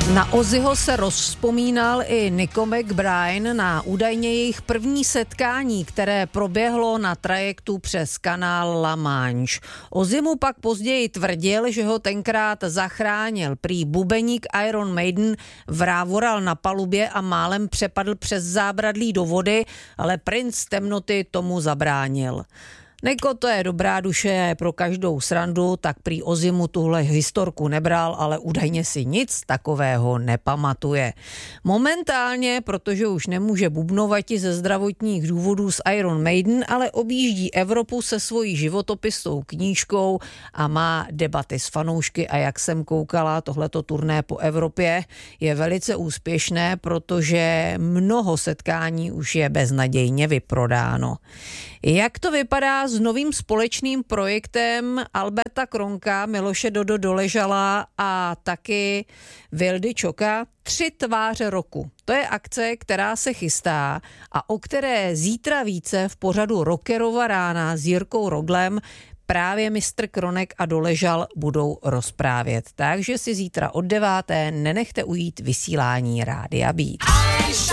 Na Ozzyho se rozvzpomínal i Nico McBride na údajně jejich první setkání, které proběhlo na trajektu přes kanál La Manche. Ozzy mu pak později tvrdil, že ho tenkrát zachránil. Prý bubeník Iron Maiden vrávoral na palubě a málem přepadl přes zábradlí do vody, ale princ temnoty tomu zabránil. Niko, to je dobrá duše pro každou srandu, tak prý Ozzy mu tuhle historku nebral, ale údajně si nic takového nepamatuje. Momentálně, protože už nemůže bubnovati ze zdravotních důvodů s Iron Maiden, ale objíždí Evropu se svojí životopisnou knížkou a má debaty s fanoušky a jak jsem koukala, tohleto turné po Evropě je velice úspěšné, protože mnoho setkání už je beznadějně vyprodáno. Jak to vypadá s novým společným projektem Alberta Kronka, Miloše Dodo Doležala a taky Vildy Čoka? 3 tváře roku. To je akce, která se chystá a o které zítra více v pořadu Rockerova rána s Jirkou Roglem právě mistr Kronek a Doležal budou rozprávět. Takže si zítra od 9. nenechte ujít vysílání Rádia Beat.